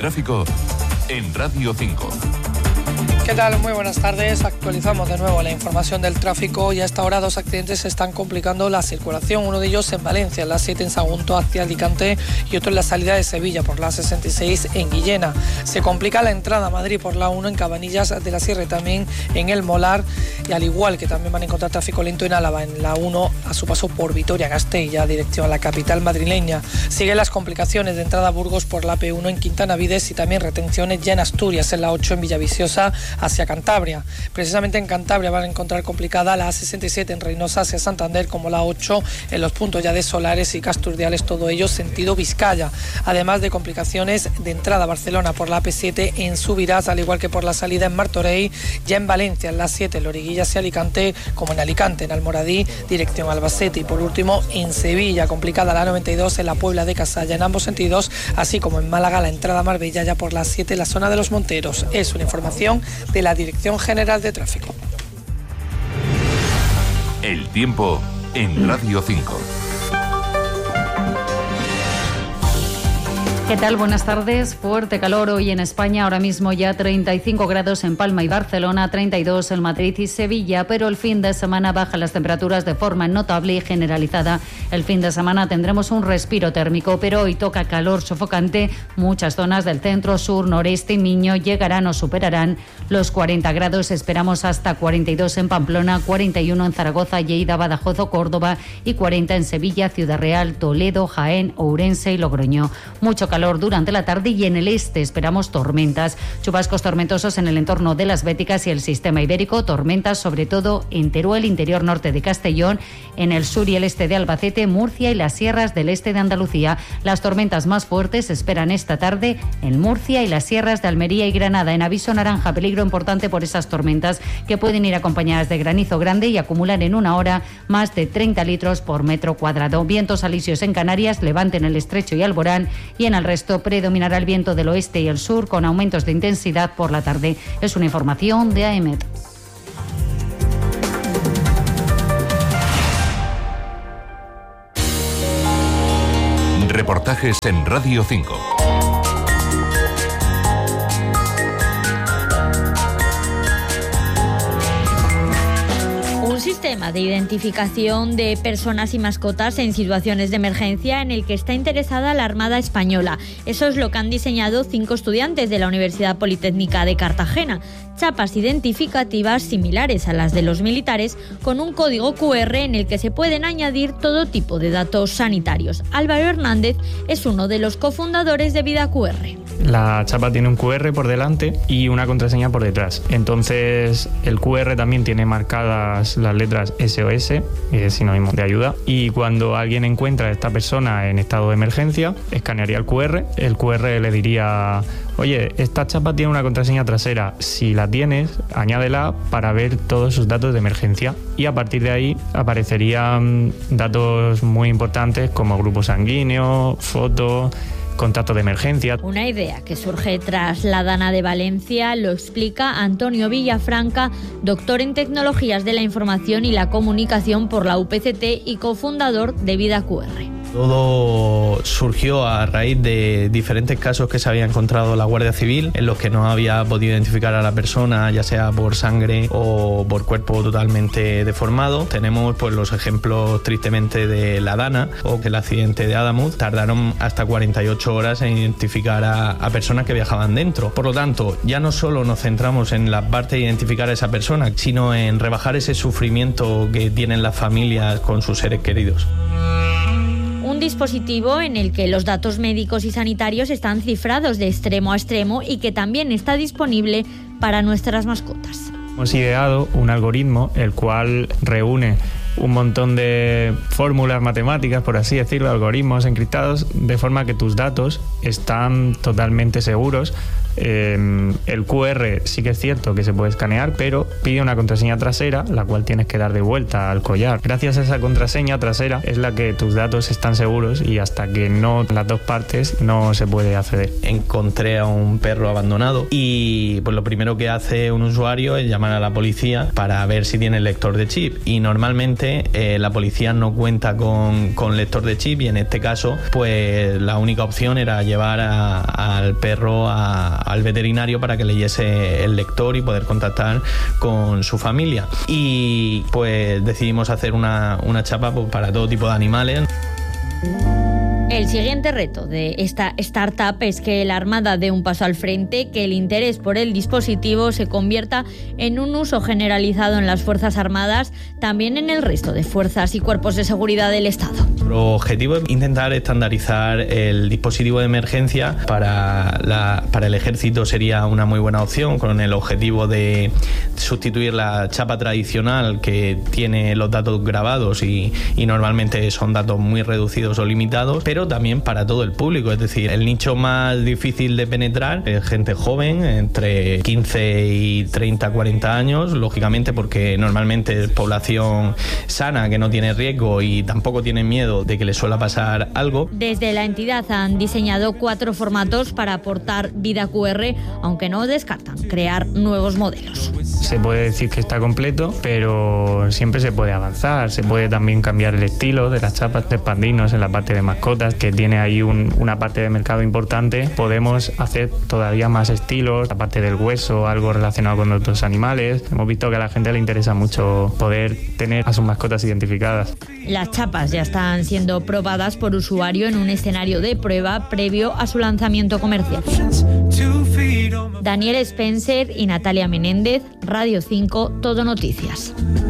tráfico en Radio 5. ¿Qué tal? Muy buenas tardes. Actualizamos de nuevo la información del tráfico y a esta hora 2 accidentes están complicando la circulación. Uno de ellos en Valencia, en la 7 en Sagunto hacia Alicante, y otro en la salida de Sevilla por la 66 en Guillena. Se complica la entrada a Madrid por la 1 en Cabanillas de la Sierra y también en El Molar, y al igual que también van a encontrar tráfico lento en Álava en la 1 a su paso por Vitoria-Gasteiz, ya dirección a la capital madrileña. Siguen las complicaciones de entrada a Burgos por la P1 en Quintana Vides y también retenciones ya en Asturias en la 8 en Villaviciosa hacia Cantabria. Precisamente en Cantabria van a encontrar complicada la A67 en Reynosa hacia Santander, como la 8 en los puntos ya de Solares y Casturdiales, todo ello sentido Vizcaya. Además de complicaciones de entrada a Barcelona por la AP7 en Subirás, al igual que por la salida en Martorell, ya en Valencia en la 7 en Loriguilla hacia Alicante, como en Alicante en Almoradí dirección Albacete, y por último en Sevilla complicada la 92 en la Puebla de Casalla en ambos sentidos, así como en Málaga la entrada a Marbella ya por la 7 en la zona de los Monteros. Es una información de la Dirección General de Tráfico. El tiempo en Radio 5. ¿Qué tal? Buenas tardes. Fuerte calor hoy en España. Ahora mismo ya 35 grados en Palma y Barcelona, 32 en Madrid y Sevilla, pero el fin de semana bajan las temperaturas de forma notable y generalizada. El fin de semana tendremos un respiro térmico, pero hoy toca calor sofocante. Muchas zonas del centro, sur, noreste y Miño llegarán o superarán los 40 grados. Esperamos hasta 42 en Pamplona, 41 en Zaragoza, Lleida, Badajoz o Córdoba y 40 en Sevilla, Ciudad Real, Toledo, Jaén, Ourense y Logroño. Mucho calor durante la tarde y en el este esperamos tormentas, chubascos tormentosos en el entorno de las Béticas y el sistema ibérico, tormentas sobre todo en Teruel, interior norte de Castellón, en el sur y el este de Albacete, Murcia y las sierras del este de Andalucía. Las tormentas más fuertes se esperan esta tarde en Murcia y las sierras de Almería y Granada. En aviso naranja, peligro importante por esas tormentas que pueden ir acompañadas de granizo grande y acumular en una hora más de 30 litros por metro cuadrado. Vientos alisios en Canarias, levante en el Estrecho y Alborán, y en el resto predominará el viento del oeste y el sur con aumentos de intensidad por la tarde. Es una información de AEMET. Reportajes en Radio 5. Un sistema de identificación de personas y mascotas en situaciones de emergencia en el que está interesada la Armada Española. Eso es lo que han diseñado 5 estudiantes de la Universidad Politécnica de Cartagena. Chapas identificativas similares a las de los militares, con un código QR en el que se pueden añadir todo tipo de datos sanitarios. Álvaro Hernández es uno de los cofundadores de Vida QR. La chapa tiene un QR por delante y una contraseña por detrás. Entonces el QR también tiene marcadas las letras SOS, que es sinónimo de ayuda, y cuando alguien encuentra a esta persona en estado de emergencia, escanearía el QR. El QR le diría: oye, esta chapa tiene una contraseña trasera. Si la tienes, añádela para ver todos sus datos de emergencia. Y a partir de ahí aparecerían datos muy importantes como grupo sanguíneo, foto, contacto de emergencia. Una idea que surge tras la Dana de Valencia, lo explica Antonio Villafranca, doctor en Tecnologías de la Información y la Comunicación por la UPCT y cofundador de Vida QR. Todo surgió a raíz de diferentes casos que se había encontrado la Guardia Civil, en los que no había podido identificar a la persona, ya sea por sangre o por cuerpo totalmente deformado. Tenemos pues los ejemplos tristemente de la Dana o que el accidente de Adamuz. Tardaron hasta 48 horas en identificar a personas que viajaban dentro. Por lo tanto, ya no solo nos centramos en la parte de identificar a esa persona, sino en rebajar ese sufrimiento que tienen las familias con sus seres queridos. Un dispositivo en el que los datos médicos y sanitarios están cifrados de extremo a extremo y que también está disponible para nuestras mascotas. Hemos ideado un algoritmo el cual reúne un montón de fórmulas matemáticas, por así decirlo, algoritmos encriptados, de forma que tus datos están totalmente seguros. El QR sí que es cierto que se puede escanear, pero pide una contraseña trasera, la cual tienes que dar de vuelta al collar. Gracias a esa contraseña trasera es la que tus datos están seguros, y hasta que no las dos partes no se puede acceder. Encontré a un perro abandonado y pues lo primero que hace un usuario es llamar a la policía para ver si tiene el lector de chip, y normalmente normalmente la policía no cuenta con lector de chip, y en este caso pues la única opción era llevar al perro al veterinario para que leyese el lector y poder contactar con su familia. Y pues decidimos hacer una chapa pues, para todo tipo de animales. El siguiente reto de esta startup es que la Armada dé un paso al frente, que el interés por el dispositivo se convierta en un uso generalizado en las Fuerzas Armadas, también en el resto de fuerzas y cuerpos de seguridad del Estado. Nuestro objetivo es intentar estandarizar el dispositivo de emergencia. Para el ejército sería una muy buena opción, con el objetivo de sustituir la chapa tradicional que tiene los datos grabados y normalmente son datos muy reducidos o limitados, pero también para todo el público. Es decir, el nicho más difícil de penetrar es gente joven, entre 15 y 30, 40 años, lógicamente porque normalmente es población sana, que no tiene riesgo y tampoco tiene miedo de que le suele pasar algo. Desde la entidad han diseñado 4 formatos para aportar vida QR, aunque no descartan crear nuevos modelos. Se puede decir que está completo, pero siempre se puede avanzar. Se puede también cambiar el estilo de las chapas, expandirnos en la parte de mascotas, que tiene ahí una parte de mercado importante. Podemos hacer todavía más estilos, la parte del hueso, algo relacionado con otros animales. Hemos visto que a la gente le interesa mucho poder tener a sus mascotas identificadas. Las chapas ya están siendo probadas por usuario en un escenario de prueba previo a su lanzamiento comercial. Daniel Spencer y Natalia Menéndez, Radio 5, Todo Noticias.